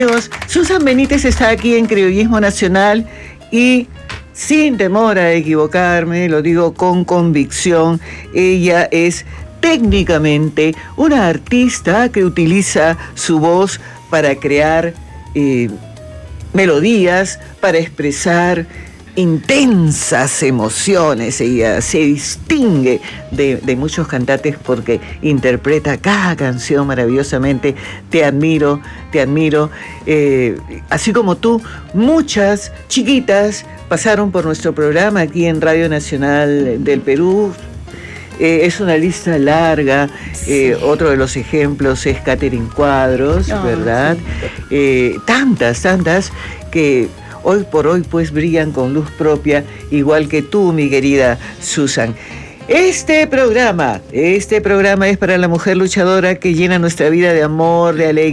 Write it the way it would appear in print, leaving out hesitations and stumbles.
Susan Benítez está aquí en Criollismo Nacional y sin temor a equivocarme, lo digo con convicción, ella es técnicamente una artista que utiliza su voz para crear melodías, para expresar intensas emociones. Ella se distingue de muchos cantantes porque interpreta cada canción maravillosamente. Te admiro, te admiro. Así como tú, muchas chiquitas pasaron por nuestro programa aquí en Radio Nacional del Perú. Es una lista larga. Otro de los ejemplos es Catherine Cuadros, ¿verdad? Sí. Tantas que hoy por hoy pues brillan con luz propia, igual que tú, mi querida Susan. Este programa es para la mujer luchadora que llena nuestra vida de amor, de alegría.